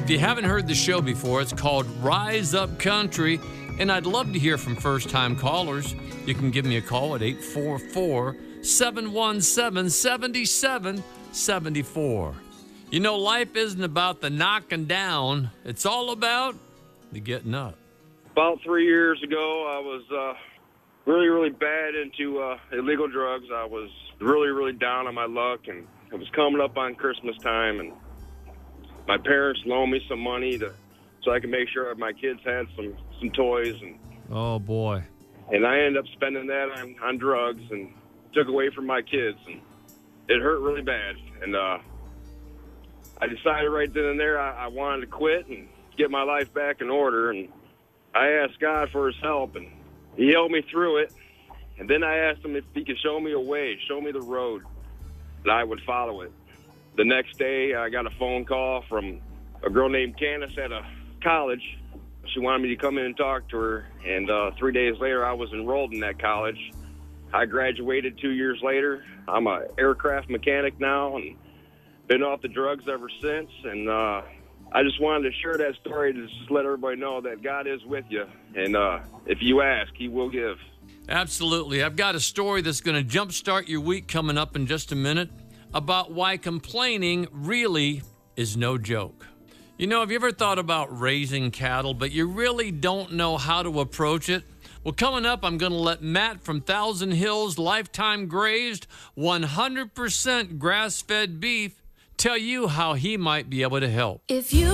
If you haven't heard the show before, it's called Rise Up Country, and I'd love to hear from first-time callers. You can give me a call at 844-717-7774. You know, life isn't about the knocking down. It's all about the getting up. About 3 years ago, I was really, really bad into illegal drugs. I was really, really down on my luck, and it was coming up on Christmas time, and my parents loaned me some money so I could make sure my kids had some toys. And oh, boy. And I ended up spending that on drugs and took away from my kids, and it hurt really bad. And I decided right then and there I wanted to quit and get my life back in order, and I asked God for his help, and he helped me through it. And then I asked him if he could show me a way, show me the road, that I would follow it. The next day, I got a phone call from a girl named Candace at a college. She wanted me to come in and talk to her, and 3 days later, I was enrolled in that college. I graduated 2 years later. I'm an aircraft mechanic now, and been off the drugs ever since. And I just wanted to share that story to just let everybody know that God is with you, and if you ask, he will give. Absolutely. I've got a story that's going to jumpstart your week coming up in just a minute about why complaining really is no joke. You know, have you ever thought about raising cattle, but you really don't know how to approach it? Well, coming up, I'm going to let Matt from Thousand Hills Lifetime Grazed 100% grass-fed beef tell you how he might be able to help. If you